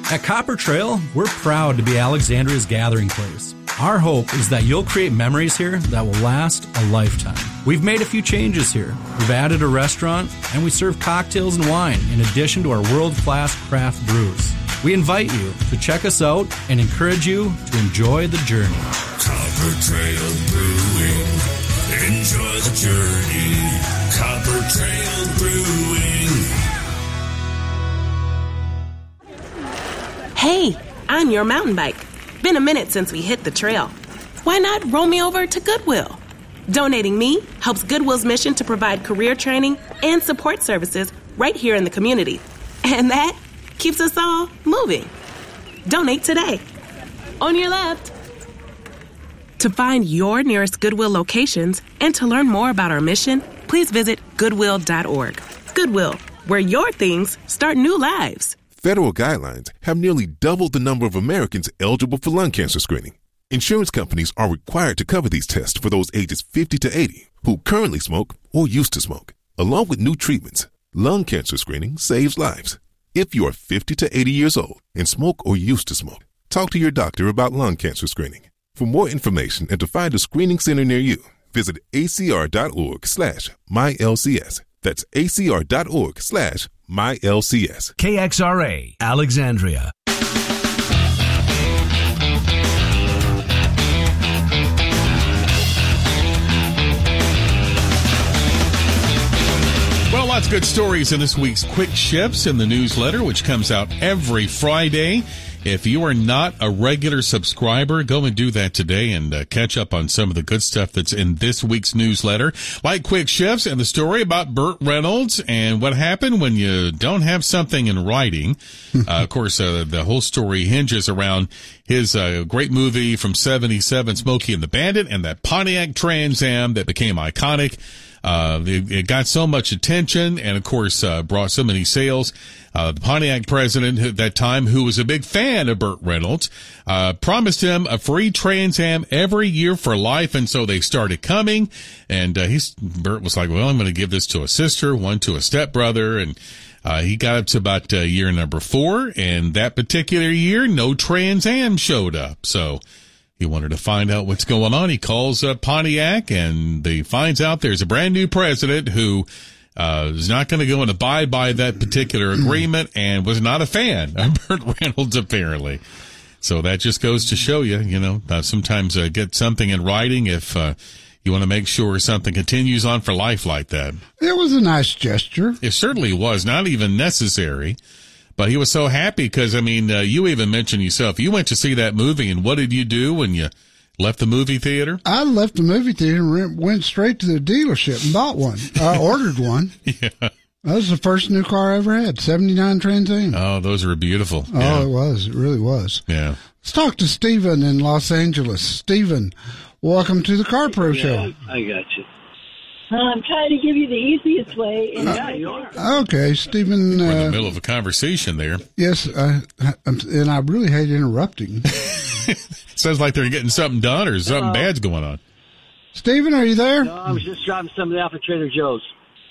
At Copper Trail, we're proud to be Alexandria's gathering place. Our hope is that you'll create memories here that will last a lifetime. We've made a few changes here. We've added a restaurant, and we serve cocktails and wine in addition to our world-class craft brews. We invite you to check us out and encourage you to enjoy the journey. Copper Trail Brewing. Enjoy the journey. Copper Trail Brewing. Hey, I'm your mountain bike. Been a minute since we hit the trail. Why not roll me over to Goodwill? Donating me helps Goodwill's mission to provide career training and support services right here in the community. And that keeps us all moving. Donate today. On your left. To find your nearest Goodwill locations and to learn more about our mission, please visit goodwill.org. Goodwill, where your things start new lives. Federal guidelines have nearly doubled the number of Americans eligible for lung cancer screening. Insurance companies are required to cover these tests for those ages 50 to 80 who currently smoke or used to smoke. Along with new treatments, lung cancer screening saves lives. If you are 50 to 80 years old and smoke or used to smoke, talk to your doctor about lung cancer screening. For more information and to find a screening center near you, visit acr.org/mylcs. That's acr.org/mylcs. KXRA, Alexandria. Well, lots of good stories in this week's Quick Shifts in the newsletter, which comes out every Friday. If you are not a regular subscriber, go and do that today and catch up on some of the good stuff that's in this week's newsletter, like Quick Shifts and the story about Burt Reynolds and what happened when you don't have something in writing. Of course, the whole story hinges around his great movie from '77, Smokey and the Bandit, and that Pontiac Trans Am that became iconic. It got so much attention and, of course, brought so many sales. The Pontiac president at that time, who was a big fan of Burt Reynolds, promised him a free Trans Am every year for life, and so they started coming. And Burt was like, well, I'm going to give this to a sister, one to a stepbrother, and he got up to about year number 4, and that particular year, no Trans Am showed up. So he wanted to find out what's going on. He calls up Pontiac, and he finds out there's a brand new president who is not going to go and abide by that particular agreement and was not a fan of Burt Reynolds, apparently. So that just goes to show you, sometimes get something in writing if you want to make sure something continues on for life like that. It was a nice gesture. It certainly was. Not even necessary. But he was so happy because, you even mentioned yourself, you went to see that movie, and what did you do when you left the movie theater? I left the movie theater and went straight to the dealership and bought one. I ordered one. Yeah. That was the first new car I ever had, 79 Trans Am. Oh, those are beautiful. Oh, yeah. It was. It really was. Yeah. Let's talk to Stephen in Los Angeles. Stephen, welcome to the Car Pro Show. I got you. I'm trying to give you the easiest way. And you are. Okay, Stephen. We're in the middle of a conversation there. Yes, and I really hate interrupting. Sounds like they're getting something done or something bad's going on. Stephen, are you there? No, I was just dropping somebody off at Trader Joe's.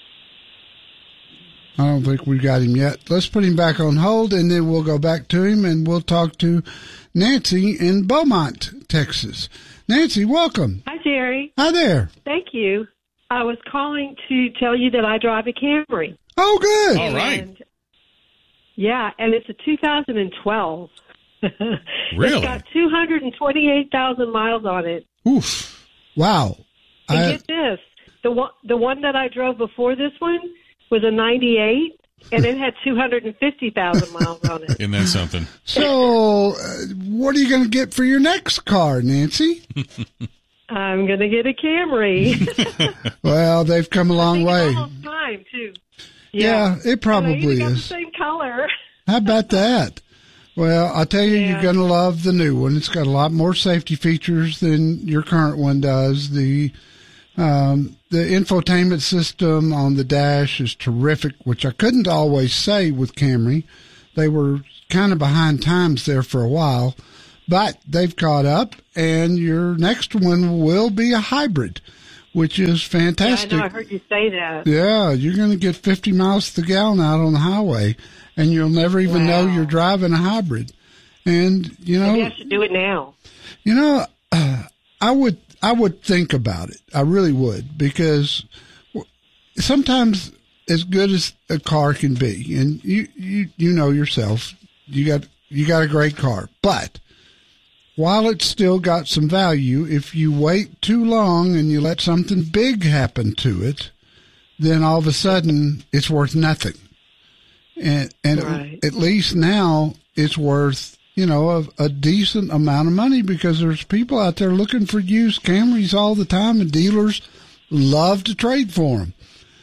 I don't think we got him yet. Let's put him back on hold, and then we'll go back to him, and we'll talk to Nancy in Beaumont, Texas. Nancy, welcome. Hi, Jerry. Hi there. Thank you. I was calling to tell you that I drive a Camry. Oh, good. All right. Yeah, and it's a 2012. Really? It's got 228,000 miles on it. Oof. Wow. And get this. The one that I drove before this one was a 98, and it had 250,000 miles on it. Isn't that something? So, what are you going to get for your next car, Nancy? I'm going to get a Camry. Well, they've come a long way. It's almost time, too. Yeah, it probably got is. the same color. How about that? Well, I'll tell you, you're going to love the new one. It's got a lot more safety features than your current one does. The infotainment system on the dash is terrific, which I couldn't always say with Camry. They were kind of behind times there for a while, but they've caught up, and your next one will be a hybrid which is fantastic. Yeah, I know. I heard you say that. Yeah, you're going to get 50 miles to the gallon out on the highway, and you'll never even know you're driving a hybrid. And, you know, maybe I should do it now. You know, I would think about it. I really would, because sometimes as good as a car can be, and you know yourself, you got a great car, but while it's still got some value, if you wait too long and you let something big happen to it, then all of a sudden it's worth nothing. And right. At least now it's worth, you know, a decent amount of money, because there's people out there looking for used Camrys all the time, and dealers love to trade for them.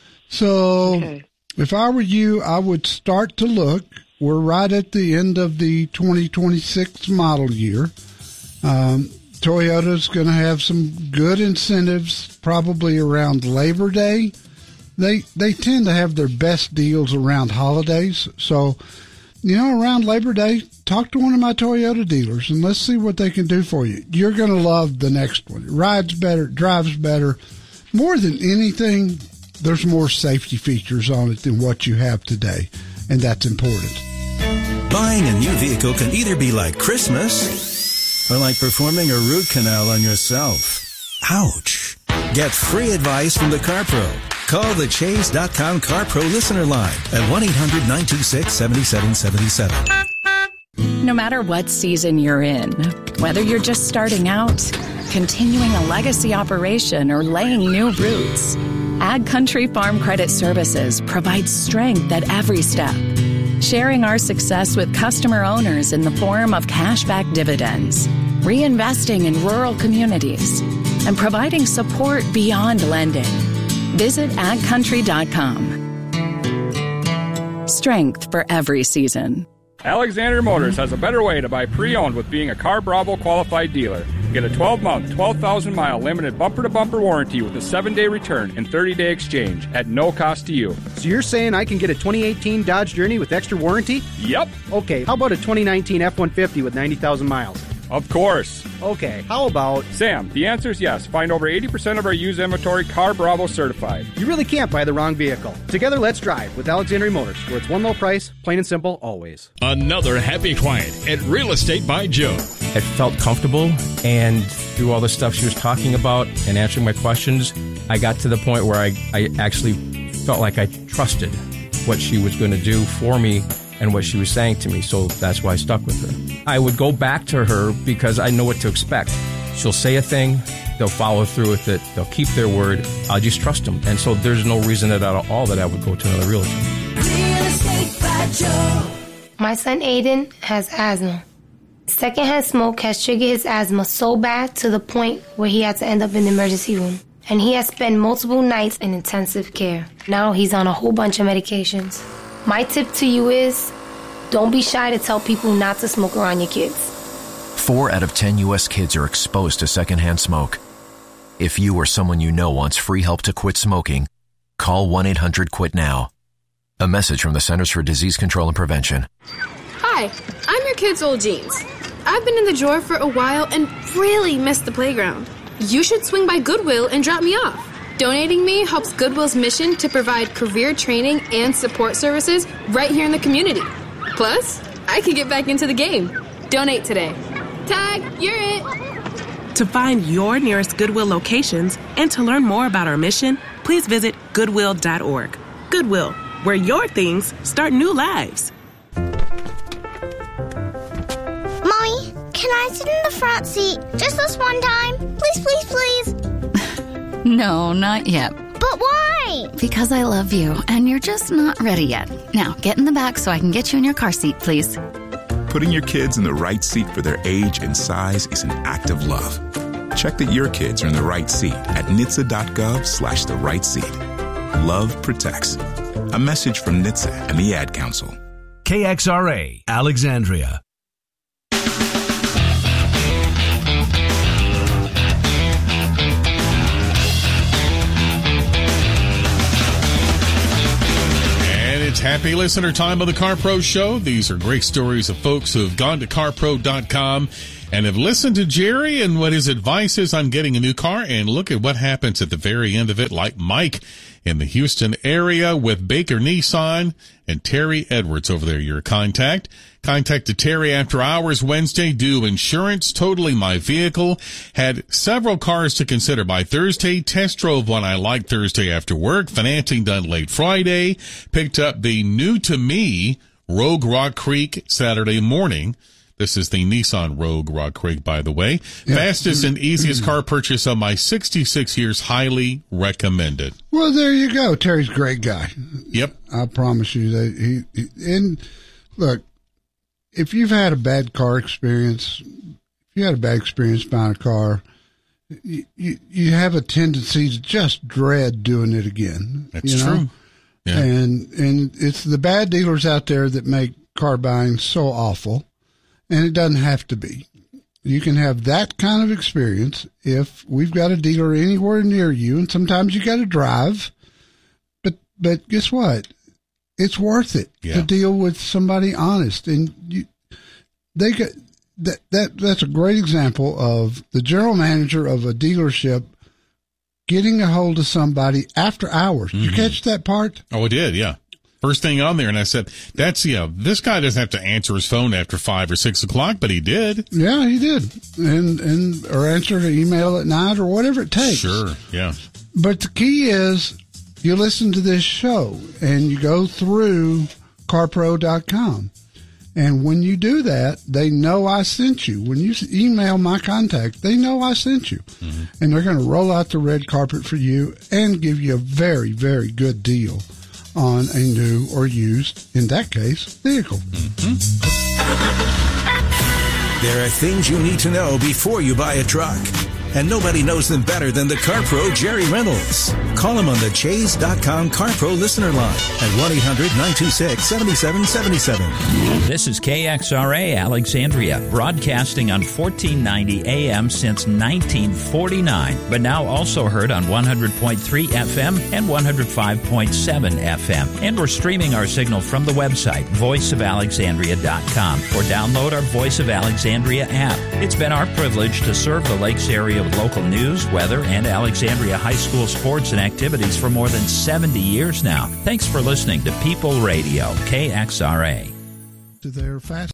So if I were you, I would start to look. We're right at the end of the 2026 model year. Toyota's going to have some good incentives probably around Labor Day. They tend to have their best deals around holidays. So, you know, around Labor Day, talk to one of my Toyota dealers and let's see what they can do for you. You're going to love the next one. It rides better, it drives better. More than anything, there's more safety features on it than what you have today, and that's important. Buying a new vehicle can either be like Christmas or like performing a root canal on yourself. Ouch. Get free advice from the CarPro. Call the Chase.com CarPro listener line at 1-800-926-7777. No matter what season you're in, whether you're just starting out, continuing a legacy operation, or laying new roots, Ag Country Farm Credit Services provides strength at every step, sharing our success with customer owners in the form of cashback dividends, reinvesting in rural communities, and providing support beyond lending. Visit agcountry.com. Strength for every season. Alexander Motors has a better way to buy pre-owned with being a Car Bravo qualified dealer. Get a 12-month, 12,000-mile limited bumper-to-bumper warranty with a 7-day return and 30-day exchange at no cost to you. So you're saying I can get a 2018 Dodge Journey with extra warranty? Yep. Okay, how about a 2019 F-150 with 90,000 miles? Of course. Okay, how about... Sam, the answer is yes. Find over 80% of our used inventory Car Bravo certified. You really can't buy the wrong vehicle. Together, let's drive with Alexandria Motors, where it's one low price, plain and simple, always. Another happy client at Real Estate by Joe. It felt comfortable, and through all the stuff she was talking about and answering my questions, I got to the point where I actually felt like I trusted what she was going to do for me and what she was saying to me, so that's why I stuck with her. I would go back to her because I know what to expect. She'll say a thing, they'll follow through with it, they'll keep their word, I'll just trust them. And so there's no reason at all that I would go to another realtor. Real Estate by Joe. My son Aiden has asthma. Secondhand smoke has triggered his asthma so bad to the point where he had to end up in the emergency room. And he has spent multiple nights in intensive care. Now he's on a whole bunch of medications. My tip to you is, don't be shy to tell people not to smoke around your kids. 4 out of 10 U.S. kids are exposed to secondhand smoke. If you or someone you know wants free help to quit smoking, call 1-800-QUIT-NOW. A message from the Centers for Disease Control and Prevention. Hi, I'm your kid's old jeans. I've been in the drawer for a while and really missed the playground. You should swing by Goodwill and drop me off. Donating me helps Goodwill's mission to provide career training and support services right here in the community. Plus, I can get back into the game. Donate today. Tag, you're it. To find your nearest Goodwill locations and to learn more about our mission, please visit Goodwill.org. Goodwill, where your things start new lives. Mommy, can I sit in the front seat just this one time? Please, please, please. No, not yet. But why? Because I love you, and you're just not ready yet. Now, get in the back so I can get you in your car seat, please. Putting your kids in the right seat for their age and size is an act of love. Check that your kids are in the right seat at NHTSA.gov/the right seat. Love protects. A message from NHTSA and the Ad Council. KXRA, Alexandria. It's happy listener time of the CarPro Show. These are great stories of folks who have gone to CarPro.com and have listened to Jerry and what his advice is on getting a new car. And look at what happens at the very end of it, like Mike in the Houston area with Baker Nissan and Terry Edwards over there. Your contact. Contacted Terry after hours Wednesday, due insurance, totaling my vehicle. Had several cars to consider by Thursday. Test drove one I liked Thursday after work. Financing done late Friday. Picked up the new to me Rogue Rock Creek Saturday morning. This is the Nissan Rogue Rock Creek, by the way. Yeah. Fastest and easiest car purchase of my 66 years. Highly recommended. Well, there you go. Terry's a great guy. Yep. I promise you that and look, if you've had a bad car experience, buying a car, you have a tendency to just dread doing it again. That's true. Yeah. And it's the bad dealers out there that make car buying so awful, and it doesn't have to be. You can have that kind of experience if we've got a dealer anywhere near you, and sometimes you got to drive, but guess what? It's worth it to deal with somebody honest, and they get that's a great example of the general manager of a dealership getting a hold of somebody after hours. Did you catch that part? Oh, I did, yeah. First thing on there, and I said, this guy doesn't have to answer his phone after 5 or 6 o'clock, but he did. Yeah, he did. Or answer an email at night or whatever it takes. Sure, yeah. But the key is you listen to this show and you go through CarPro.com. And when you do that, they know I sent you. When you email my contact, they know I sent you. Mm-hmm. And they're going to roll out the red carpet for you and give you a very, very good deal on a new or used, in that case, vehicle. Mm-hmm. There are things you need to know before you buy a truck. And nobody knows them better than the CarPro Jerry Reynolds. Call him on the Chase.com CarPro listener line at 1-800-926-7777. This is KXRA Alexandria, broadcasting on 1490 AM since 1949, but now also heard on 100.3 FM and 105.7 FM. And we're streaming our signal from the website, voiceofalexandria.com, or download our Voice of Alexandria app. It's been our privilege to serve the Lakes area with local news, weather, and Alexandria High School sports and activities for more than 70 years now. Thanks for listening to People Radio, KXRA. They're fast.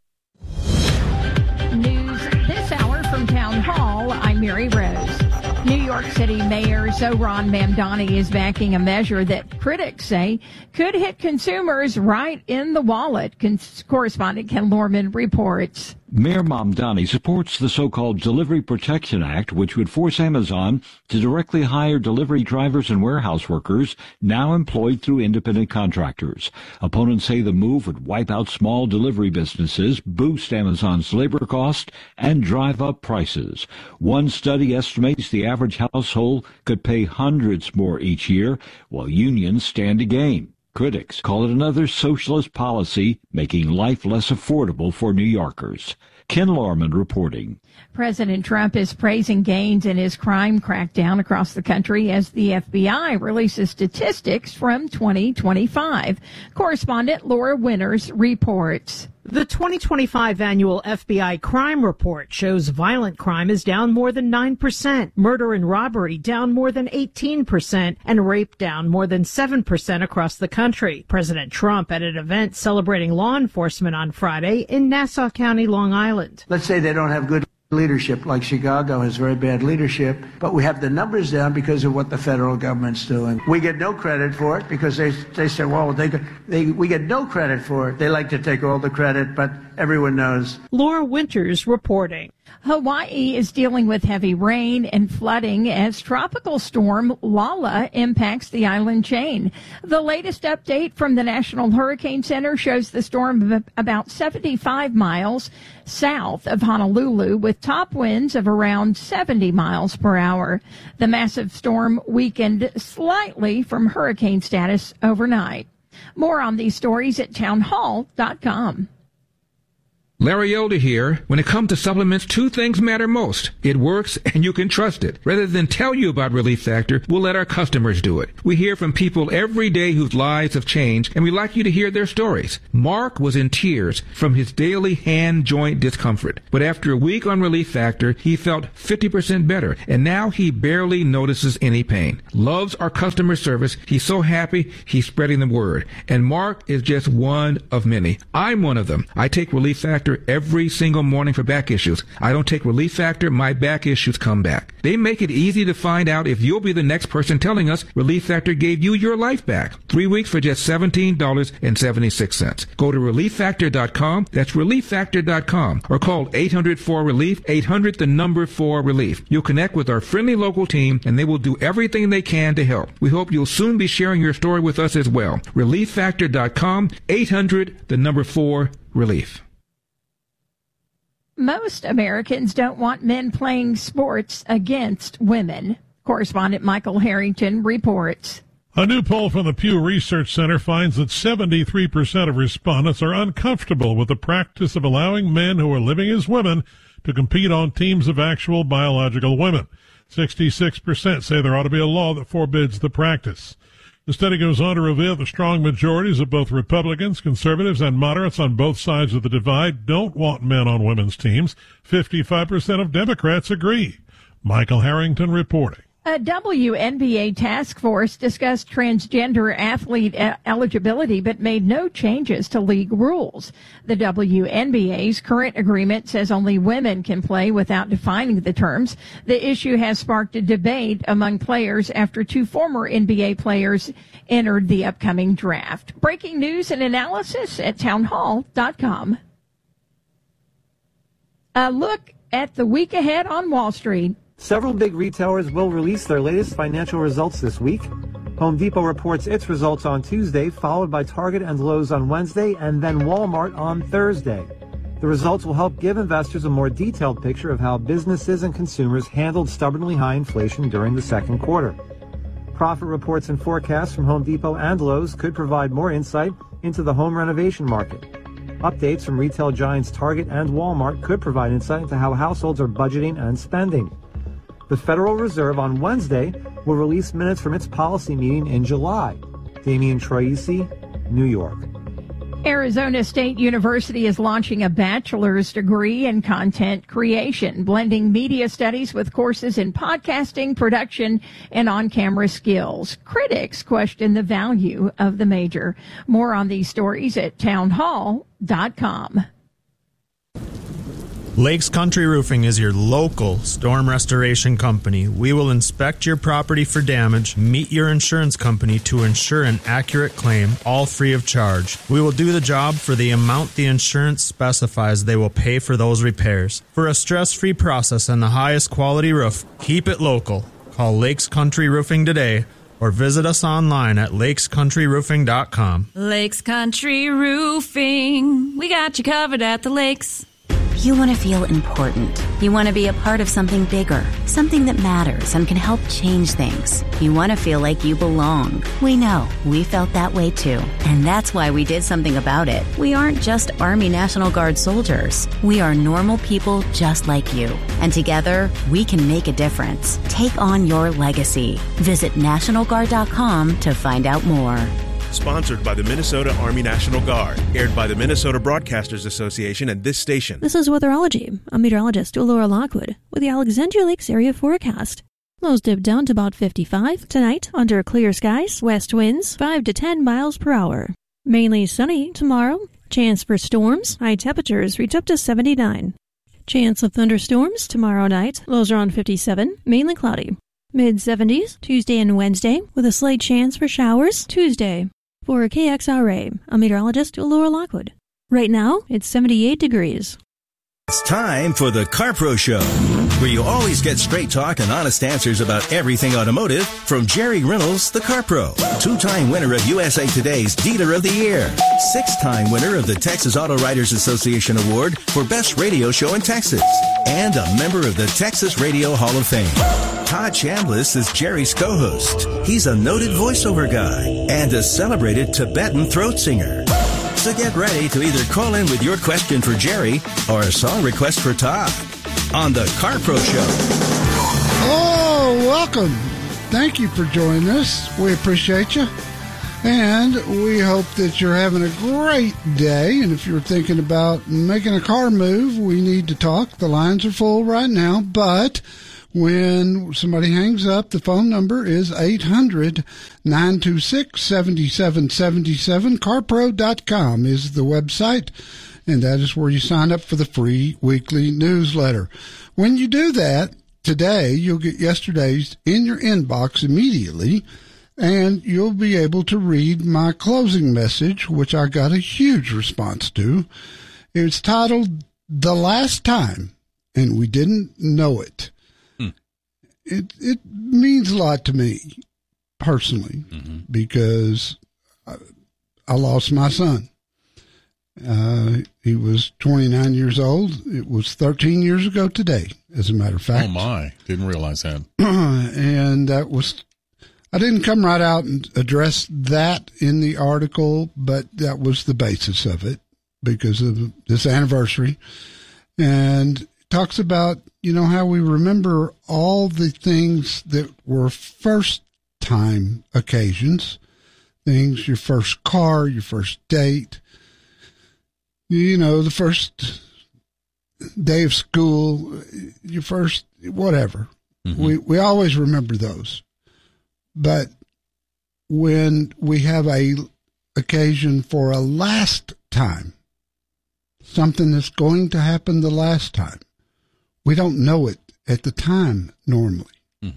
News this hour from Town Hall. I'm Mary Rose. New York City Mayor Zohran Mamdani is backing a measure that critics say could hit consumers right in the wallet. Correspondent Ken Lorman reports. Mayor Mamdani supports the so-called Delivery Protection Act, which would force Amazon to directly hire delivery drivers and warehouse workers now employed through independent contractors. Opponents say the move would wipe out small delivery businesses, boost Amazon's labor cost, and drive up prices. One study estimates the average household could pay hundreds more each year, while unions stand to gain. Critics call it another socialist policy, making life less affordable for New Yorkers. Ken Lorman reporting. President Trump is praising gains in his crime crackdown across the country as the FBI releases statistics from 2025. Correspondent Laura Winters reports. The 2025 annual FBI crime report shows violent crime is down more than 9%, murder and robbery down more than 18%, and rape down more than 7% across the country. President Trump at an event celebrating law enforcement on Friday in Nassau County, Long Island. Let's say they don't have good leadership, like Chicago has very bad leadership, but we have the numbers down because of what the federal government's doing. We get no credit for it because they say, well, we get no credit for it. They like to take all the credit, but everyone knows. Laura Winters reporting. Hawaii is dealing with heavy rain and flooding as tropical storm Lala impacts the island chain. The latest update from the National Hurricane Center shows the storm about 75 miles south of Honolulu with top winds of around 70 miles per hour. The massive storm weakened slightly from hurricane status overnight. More on these stories at townhall.com. Larry Elder here. When it comes to supplements, two things matter most. It works and you can trust it. Rather than tell you about Relief Factor, we'll let our customers do it. We hear from people every day whose lives have changed, and we like you to hear their stories. Mark was in tears from his daily hand joint discomfort. But after a week on Relief Factor, he felt 50% better, and now he barely notices any pain. Loves our customer service. He's so happy, he's spreading the word. And Mark is just one of many. I'm one of them. I take Relief Factor every single morning for back issues. I don't take Relief Factor, my back issues come back. They make it easy to find out if you'll be the next person telling us Relief Factor gave you your life back. 3 weeks for just $17.76. Go to ReliefFactor.com. That's ReliefFactor.com. Or call 800-4RELIEF, 800-4RELIEF. You'll connect with our friendly local team, and they will do everything they can to help. We hope you'll soon be sharing your story with us as well. ReliefFactor.com, 800-4RELIEF. Most Americans don't want men playing sports against women. Correspondent Michael Harrington reports. A new poll from the Pew Research Center finds that 73% of respondents are uncomfortable with the practice of allowing men who are living as women to compete on teams of actual biological women. 66% say there ought to be a law that forbids the practice. The study goes on to reveal the strong majorities of both Republicans, conservatives, and moderates on both sides of the divide don't want men on women's teams. 55% of Democrats agree. Michael Harrington reporting. A WNBA task force discussed transgender athlete eligibility but made no changes to league rules. The WNBA's current agreement says only women can play without defining the terms. The issue has sparked a debate among players after two former NBA players entered the upcoming draft. Breaking news and analysis at townhall.com. A look at the week ahead on Wall Street. Several big retailers will release their latest financial results this week. Home Depot reports its results on Tuesday, followed by Target and Lowe's on Wednesday, and then Walmart on Thursday. The results will help give investors a more detailed picture of how businesses and consumers handled stubbornly high inflation during the second quarter. Profit reports and forecasts from Home Depot and Lowe's could provide more insight into the home renovation market. Updates from retail giants Target and Walmart could provide insight into how households are budgeting and spending. The Federal Reserve on Wednesday will release minutes from its policy meeting in July. Damian Troisi, New York. Arizona State University is launching a bachelor's degree in content creation, blending media studies with courses in podcasting, production, and on-camera skills. Critics question the value of the major. More on these stories at townhall.com. Lakes Country Roofing is your local storm restoration company. We will inspect your property for damage, meet your insurance company to ensure an accurate claim, all free of charge. We will do the job for the amount the insurance specifies they will pay for those repairs. For a stress-free process and the highest quality roof, keep it local. Call Lakes Country Roofing today or visit us online at lakescountryroofing.com. Lakes Country Roofing. We got you covered at the lakes. You want to feel important. You want to be a part of something bigger, something that matters and can help change things. You want to feel like you belong. We know. We felt that way too. And that's why we did something about it. We aren't just Army National Guard soldiers. We are normal people just like you. And together, we can make a difference. Take on your legacy. Visit NationalGuard.com to find out more. Sponsored by the Minnesota Army National Guard. Aired by the Minnesota Broadcasters Association and this station. This is Weatherology. I'm meteorologist Laura Lockwood with the Alexandria Lakes area forecast. Lows dip down to about 55. Tonight, under clear skies, west winds 5 to 10 miles per hour. Mainly sunny tomorrow. Chance for storms. High temperatures reach up to 79. Chance of thunderstorms tomorrow night. Lows around 57. Mainly cloudy. Mid-70s Tuesday and Wednesday with a slight chance for showers Tuesday. For KXRA, I'm meteorologist Laura Lockwood. Right now, it's 78 degrees. It's time for the CarPro Show, where you always get straight talk and honest answers about everything automotive from Jerry Reynolds, the CarPro. 2-time winner of USA Today's Dealer of the Year. 6-time winner of the Texas Auto Writers Association Award for Best Radio Show in Texas. And a member of the Texas Radio Hall of Fame. Todd Chambliss is Jerry's co-host. He's a noted voiceover guy and a celebrated Tibetan throat singer. So get ready to either call in with your question for Jerry or a song request for Todd on the CarPro Show. Oh, welcome. Thank you for joining us. We appreciate you. And we hope that you're having a great day. And if you're thinking about making a car move, we need to talk. The lines are full right now. But when somebody hangs up, the phone number is 800-926-7777. CarPro.com is the website. And that is where you sign up for the free weekly newsletter. When you do that, today, you'll get yesterday's in your inbox immediately, and you'll be able to read my closing message, which I got a huge response to. It's titled, The Last Time, and We Didn't Know It. It means a lot to me, personally, because I lost my son. He was 29 years old. It was 13 years ago today, as a matter of fact. Oh, my. Didn't realize that. And that was, I didn't come right out and address that in the article, but that was the basis of it because of this anniversary. And it talks about, you know, how we remember all the things that were first-time occasions, things, your first car, your first date, you know, the first day of school, your first whatever. We always remember those. But when we have a occasion for a last time, something that's going to happen the last time, we don't know it at the time normally.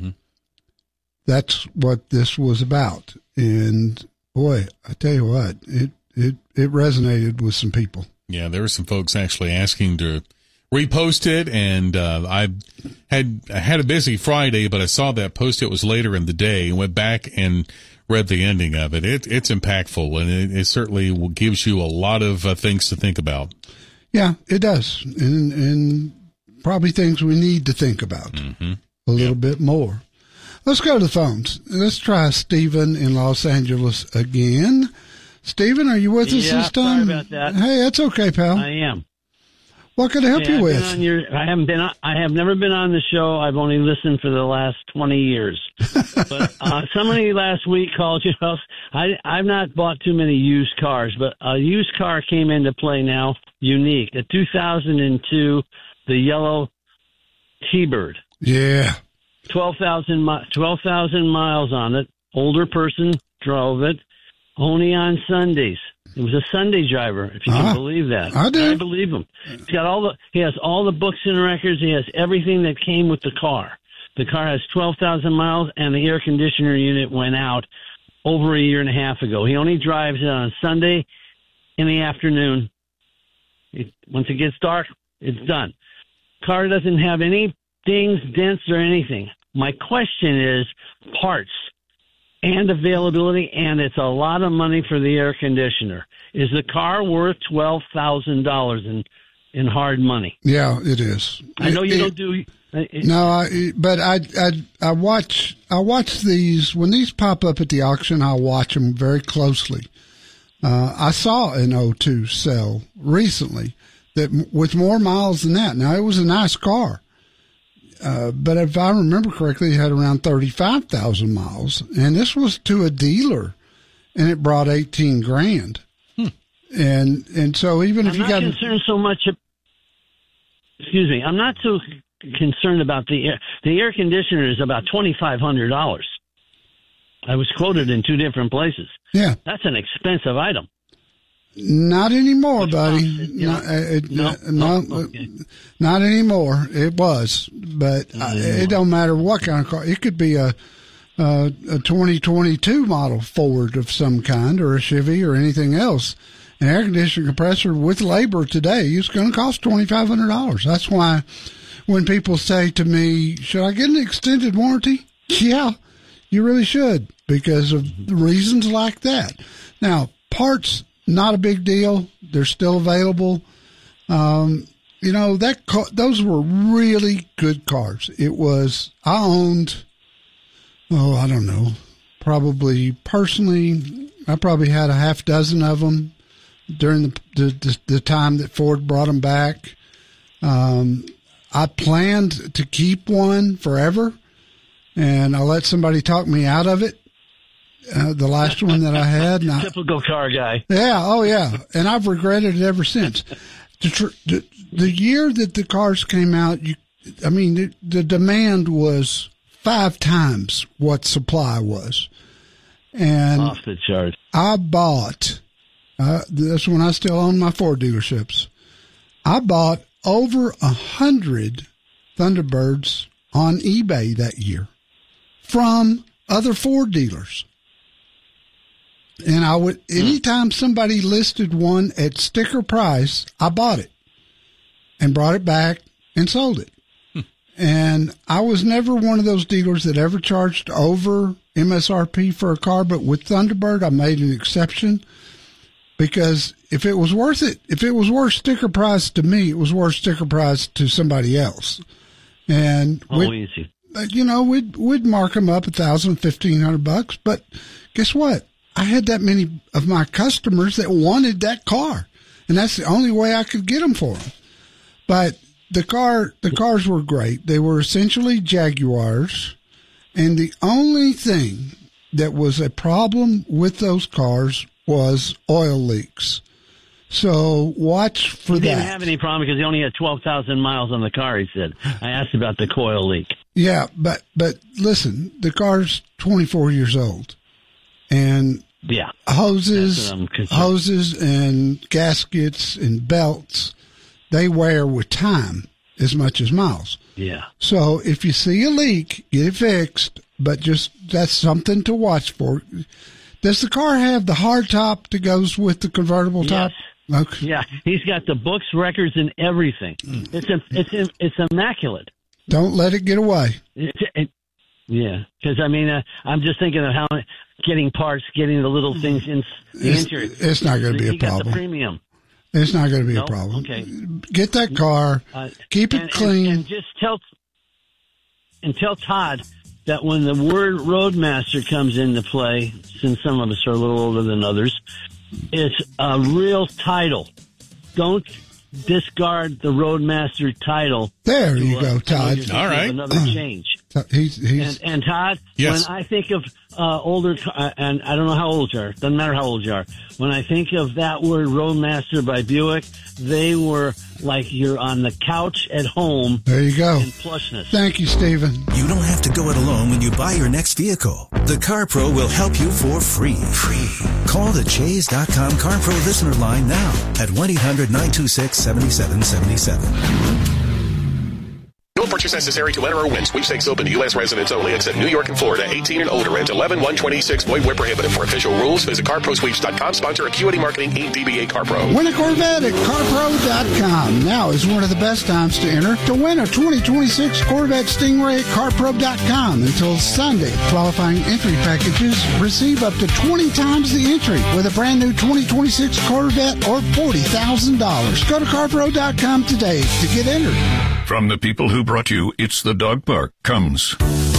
That's what this was about. And boy, I tell you what, it resonated with some people. Yeah, there were some folks actually asking to repost it, and I had a busy Friday, but I saw that post. It was later in the day, and went back and read the ending of it. It's impactful, and it certainly gives you a lot of things to think about. Yeah, it does, and probably things we need to think about a little bit more. Let's go to the phones. Let's try Stephen in Los Angeles again. Stephen, are you with us this time? Sorry about that. Hey, that's okay, pal. I am. What can I help you with? I have never been on the show. I've only listened for the last 20 years. But somebody last week called, I've not bought too many used cars, but a used car came into play now, unique. A 2002, the yellow T-Bird. Yeah. 12,000 miles on it. Older person drove it. Only on Sundays. It was a Sunday driver, if you can believe that. I do. I believe him. He has all the books and records. He has everything that came with the car. The car has 12,000 miles, and the air conditioner unit went out over a year and a half ago. He only drives it on Sunday in the afternoon. Once it gets dark, it's done. Car doesn't have any dings, dents, or anything. My question is parts and availability, and it's a lot of money for the air conditioner. Is the car worth $12,000 in hard money? Yeah, it is. I know you don't do. But I watch these when these pop up at the auction. I watch them very closely. I saw an 02 sell recently that with more miles than that. Now it was a nice car. But if I remember correctly, it had around 35,000 miles, and this was to a dealer, and it brought $18,000. And so even if you got, I'm not concerned so much. Excuse me, I'm not so concerned about the air. The air conditioner is about $2,500. I was quoted in two different places. Yeah, that's an expensive item. Not anymore, buddy. Not anymore. It was, but it don't matter what kind of car. It could be a 2022 model Ford of some kind, or a Chevy, or anything else. An air conditioner compressor with labor today is going to cost $2,500. That's why when people say to me, "Should I get an extended warranty?" Yeah, you really should, because of reasons like that. Now, parts. Not a big deal. They're still available. Those were really good cars. It was, I owned, I don't know, probably personally, I probably had a half dozen of them. during the time that Ford brought them back. I planned to keep one forever, and I let somebody talk me out of it. The last one that I had. Typical car guy. Yeah, oh yeah. And I've regretted it ever since. The year that the cars came out, the demand was 5 times what supply was. And off the chart. I bought, that's when I still owned my Ford dealerships. I bought over 100 Thunderbirds on eBay that year from other Ford dealers. And I would, anytime somebody listed one at sticker price, I bought it and brought it back and sold it. And I was never one of those dealers that ever charged over MSRP for a car, but with Thunderbird, I made an exception. Because if it was worth it, if it was worth sticker price to me, it was worth sticker price to somebody else. And easy. We'd mark them up $1,000, $1,500, but guess what? I had that many of my customers that wanted that car, and that's the only way I could get them for them. But the cars were great. They were essentially Jaguars, and the only thing that was a problem with those cars was oil leaks. So watch for that. He didn't have any problem because he only had 12,000 miles on the car, he said. I asked about the coil leak. Yeah, but listen, the car's 24 years old. And hoses and gaskets and belts, they wear with time as much as miles. Yeah. So if you see a leak, get it fixed, but that's something to watch for. Does the car have the hard top that goes with the convertible top? Okay. Yeah, he's got the books, records, and everything. It's immaculate. Don't let it get away. Yeah, because I'm just thinking of how getting parts, getting the little things in the interior. It's not going to be a problem. Got the premium. It's not going to be a problem. Okay. Get that car, keep it clean, and just tell Todd that when the word Roadmaster comes into play, since some of us are a little older than others, it's a real title. Don't discard the Roadmaster title. There you go, Todd. All right. Another change. He's and Todd, yes. When I think of older, and I don't know how old you are, doesn't matter how old you are, when I think of that word Roadmaster by Buick, they were like you're on the couch at home. There you go. In plushness. Thank you, Stephen. You don't have to go it alone when you buy your next vehicle. The CarPro will help you for free. Call the Chase.com CarPro listener line now at 1-800-926-7777. No purchase necessary to enter or win. Sweepstakes open to U.S. residents only, except New York and Florida. 18 and older. Rent 11-126. Void where prohibited. For official rules, visit CarProSweeps.com. Sponsor Acuity Marketing, Inc. DBA CarPro. Win a Corvette at CarPro.com. Now is one of the best times to enter to win a 2026 Corvette Stingray at CarPro.com until Sunday. Qualifying entry packages receive up to 20 times the entry with a brand new 2026 Corvette or $40,000. Go to CarPro.com today to get entered. From the people who brought you It's the Dog Park comes